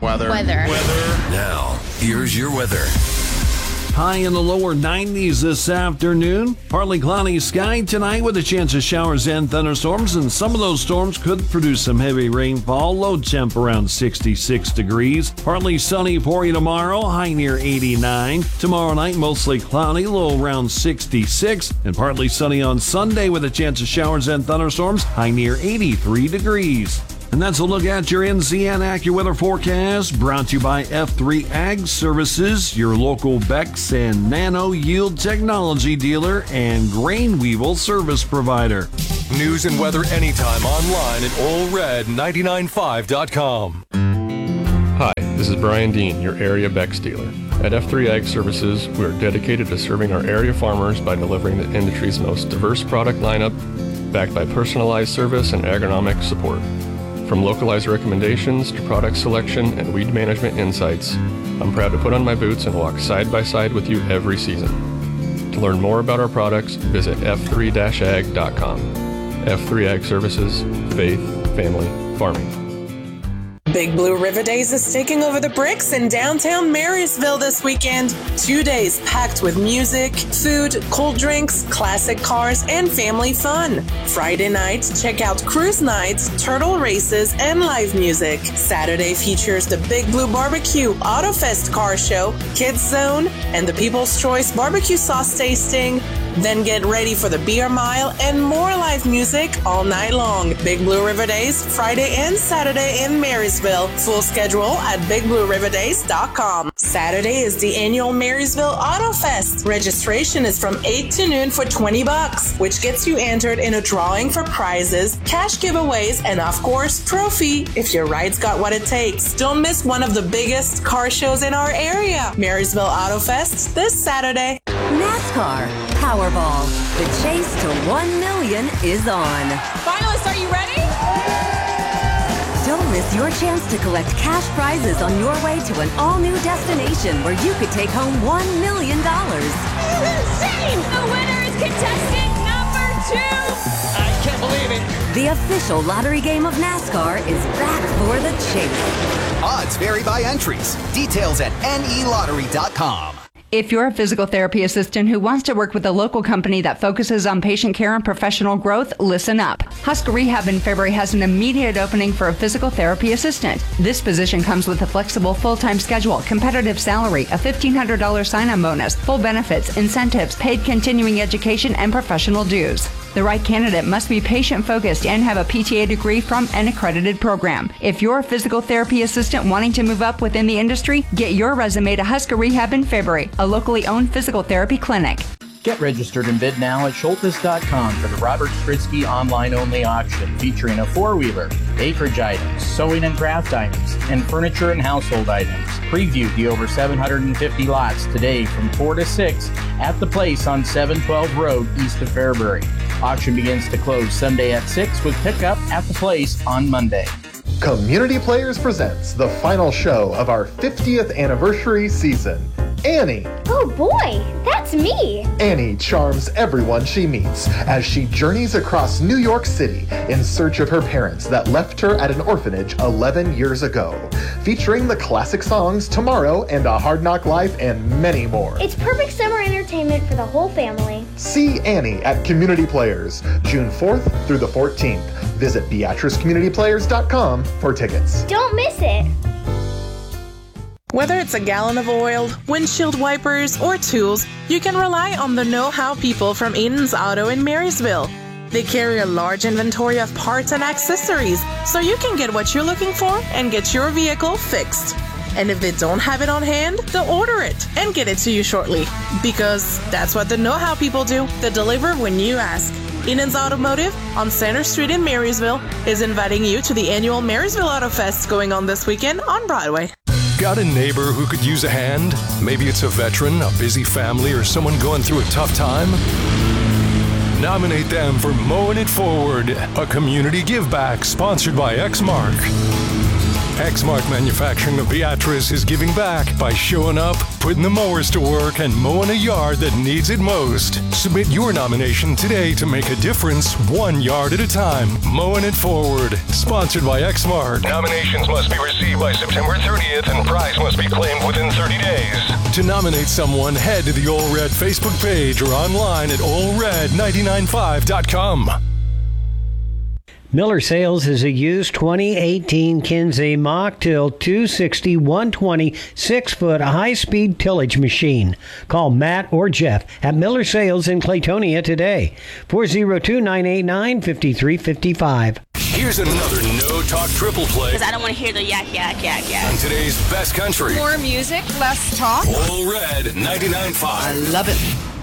Weather. Now, here's your weather. High in the lower 90s this afternoon. Partly cloudy sky tonight with a chance of showers and thunderstorms, and some of those storms could produce some heavy rainfall. Low temp around 66 degrees. Partly sunny for you tomorrow, high near 89. Tomorrow night, mostly cloudy, low around 66. And partly sunny on Sunday with a chance of showers and thunderstorms, high near 83 degrees. And that's a look at your NCN AccuWeather forecast, brought to you by F3 Ag Services, your local Bex and Nano Yield Technology dealer and Grain Weevil service provider. News and weather anytime online at allred995.com. Hi, this is Brian Dean, your area Bex dealer. At F3 Ag Services, we are dedicated to serving our area farmers by delivering the industry's most diverse product lineup, backed by personalized service and agronomic support. From localized recommendations to product selection and weed management insights, I'm proud to put on my boots and walk side by side with you every season. To learn more about our products, visit f3-ag.com. F3 Ag Services, faith, family, farming. Big Blue River Days is taking over the bricks in downtown Marysville this weekend. 2 days packed with music, food, cold drinks, classic cars, and family fun. Friday night, check out cruise nights, turtle races, and live music. Saturday features the Big Blue Barbecue, AutoFest car show, Kids Zone, and the People's Choice barbecue sauce tasting. Then get ready for the beer mile and more live music all night long. Big Blue River Days, Friday and Saturday in Marysville. Full schedule at bigblueriverdays.com. Saturday is the annual Marysville Auto Fest. Registration is from 8 to noon for $20, which gets you entered in a drawing for prizes, cash giveaways, and of course, trophy if your ride's got what it takes. Don't miss one of the biggest car shows in our area. Marysville Auto Fest this Saturday. NASCAR Powerball. The chase to 1 million is on. Finalists, are you ready? Don't miss your chance to collect cash prizes on your way to an all-new destination where you could take home $1 million. This is insane! The winner is contestant number 2! I can't believe it! The official lottery game of NASCAR is back for the chase. Odds vary by entries. Details at nelottery.com. If you're a physical therapy assistant who wants to work with a local company that focuses on patient care and professional growth, listen up. Husker Rehab in February has an immediate opening for a physical therapy assistant. This position comes with a flexible full-time schedule, competitive salary, a $1,500 sign-on bonus, full benefits, incentives, paid continuing education, and professional dues. The right candidate must be patient-focused and have a PTA degree from an accredited program. If you're a physical therapy assistant wanting to move up within the industry, get your resume to Husker Rehab in February, a locally owned physical therapy clinic. Get registered and bid now at Schultes.com for the Robert Stritzky online-only auction featuring a four-wheeler, acreage items, sewing and craft items, and furniture and household items. Preview the over 750 lots today from 4 to 6 at the place on 712 Road east of Fairbury. Auction begins to close Sunday at 6 with pickup at the place on Monday. Community Players presents the final show of our 50th anniversary season. Annie. Oh boy, that's me. Annie charms everyone she meets as she journeys across New York City in search of her parents that left her at an orphanage 11 years ago. Featuring the classic songs Tomorrow and A Hard Knock Life and many more. It's perfect summer entertainment for the whole family. See Annie at Community Players, June 4th through the 14th. Visit BeatriceCommunityPlayers.com for tickets. Don't miss it. Whether it's a gallon of oil, windshield wipers, or tools, you can rely on the know-how people from Eden's Auto in Marysville. They carry a large inventory of parts and accessories, so you can get what you're looking for and get your vehicle fixed. And if they don't have it on hand, they'll order it and get it to you shortly. Because that's what the know-how people do. They deliver when you ask. Eden's Automotive on Center Street in Marysville is inviting you to the annual Marysville Auto Fest going on this weekend on Broadway. Got a neighbor who could use a hand? Maybe it's a veteran, a busy family, or someone going through a tough time? Nominate them for Mowing It Forward, a community give back sponsored by Exmark. Exmark Manufacturing of Beatrice is giving back by showing up, putting the mowers to work, and mowing a yard that needs it most. Submit your nomination today to make a difference 1 yard at a time. Mowing it forward. Sponsored by Exmark. Nominations must be received by September 30th and prize must be claimed within 30 days. To nominate someone, head to the Ole Red Facebook page or online at olered995.com. Miller Sales is a used 2018 Kinsey Mocktill 260-120 6-foot high-speed tillage machine. Call Matt or Jeff at Miller Sales in Claytonia today. 402-989-5355. Here's another No Talk triple play. Because I don't want to hear the yak, yak, yak, yak. On today's best country. More music, less talk. Ole Red 99.5. I love it.